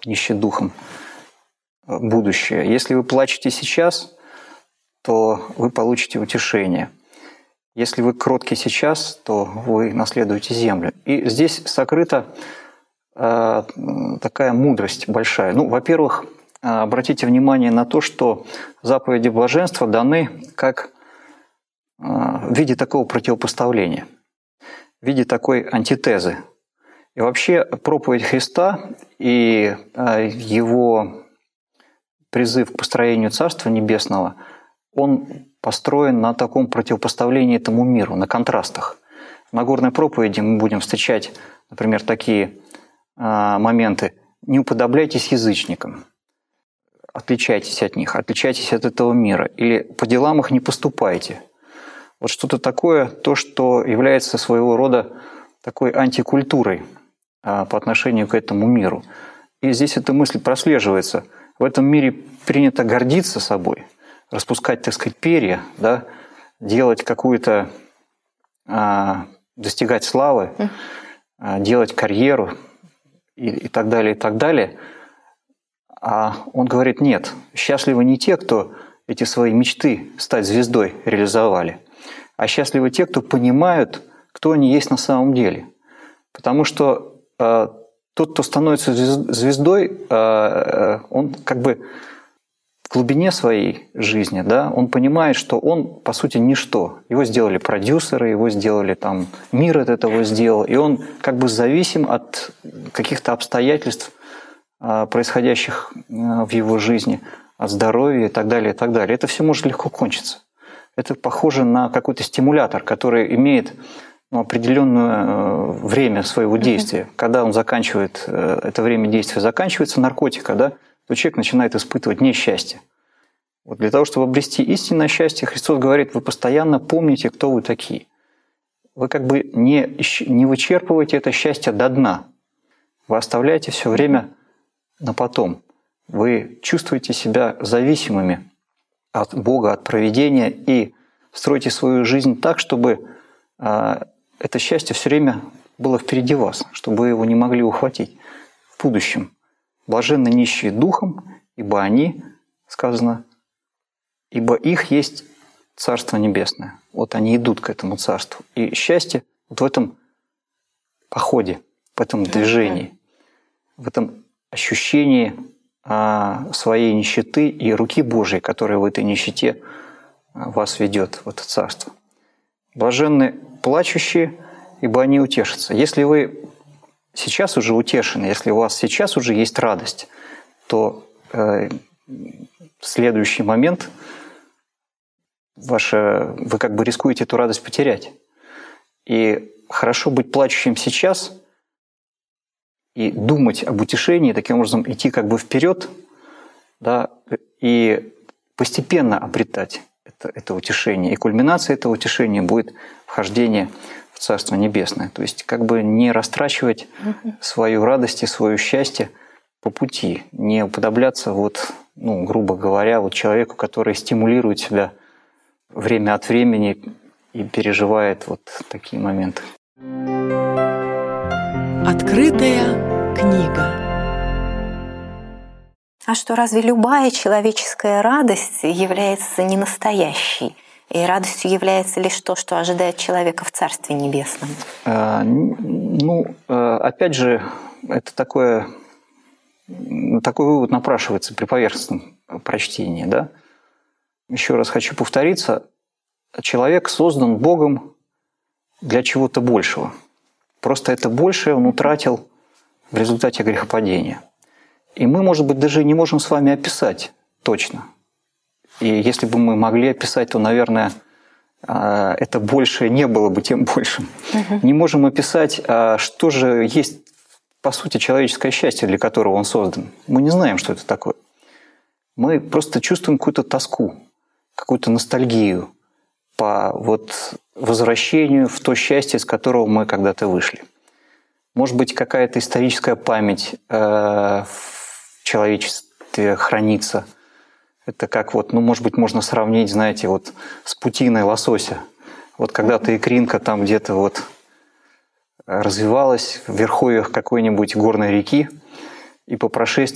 нищие духом будущее. Если вы плачете сейчас, то вы получите утешение. Если вы кротки сейчас, то вы наследуете землю. И здесь сокрыта такая мудрость большая. Ну, во-первых, обратите внимание на то, что заповеди блаженства даны как в виде такого противопоставления, в виде такой антитезы. И вообще проповедь Христа и его призыв к построению Царства Небесного, он построен на таком противопоставлении этому миру, на контрастах. В Нагорной проповеди мы будем встречать, например, такие моменты. Не уподобляйтесь язычникам, отличайтесь от них, отличайтесь от этого мира. Или по делам их не поступайте. Вот что-то такое, то, что является своего рода такой антикультурой по отношению к этому миру. И здесь эта мысль прослеживается. В этом мире принято гордиться собой, распускать, так сказать, перья, да, делать какую-то, достигать славы, делать карьеру и так далее, и так далее. А он говорит, нет, счастливы не те, кто эти свои мечты стать звездой реализовали, а счастливы те, кто понимают, кто они есть на самом деле. Потому что тот, кто становится звездой, он как бы в глубине своей жизни, да, он понимает, что он, по сути, ничто. Его сделали продюсеры, его сделали там, мир от этого сделал, и он как бы зависим от каких-то обстоятельств, происходящих в его жизни, от здоровья и так далее, и так далее. Это все может легко кончиться. Это похоже на какой-то стимулятор, который имеет определенное время своего действия. Когда он заканчивает, это время действия заканчивается, наркотика, да, то человек начинает испытывать несчастье. Вот для того, чтобы обрести истинное счастье, Христос говорит, вы постоянно помните, кто вы такие. Вы как бы не вычерпываете это счастье до дна. Вы оставляете все время на потом. Вы чувствуете себя зависимыми от Бога, от провидения и строите свою жизнь так, чтобы это счастье все время было впереди вас, чтобы вы его не могли ухватить в будущем. Блаженны нищие духом, ибо они, сказано, ибо их есть Царство Небесное. Вот они идут к этому Царству. И счастье вот в этом походе, в этом движении, в этом ощущении своей нищеты и руки Божьей, которая в этой нищете вас ведет в это Царство. Блаженны плачущие, ибо они утешатся. Если вы сейчас уже утешены, если у вас сейчас уже есть радость, то в следующий момент вы как бы рискуете эту радость потерять. И хорошо быть плачущим сейчас и думать об утешении, таким образом идти как бы вперед, да, и постепенно обретать это утешение. И кульминация этого утешения будет вхождение в Царство Небесное. То есть как бы не растрачивать свою радость и свое счастье по пути, не уподобляться, вот, ну, грубо говоря, вот человеку, который стимулирует себя время от времени и переживает вот такие моменты. Открытая книга. А что, разве любая человеческая радость является ненастоящей? И радостью является лишь то, что ожидает человека в Царстве Небесном? Опять же, это такой вывод напрашивается при поверхностном прочтении. Да? Еще раз хочу повториться. Человек создан Богом для чего-то большего. Просто это большее он утратил в результате грехопадения. И мы, может быть, даже не можем с вами описать точно. И если бы мы могли описать, то, наверное, это большее не было бы тем большим. Не можем описать, что же есть, по сути, человеческое счастье, для которого он создан. Мы не знаем, что это такое. Мы просто чувствуем какую-то тоску, какую-то ностальгию по вот возвращению в то счастье, из которого мы когда-то вышли. Может быть, какая-то историческая память в человечестве хранится. Это как вот, может быть, можно сравнить, знаете, вот с путиной лосося. Вот когда-то икринка там где-то вот развивалась в верховьях какой-нибудь горной реки, и по прошествии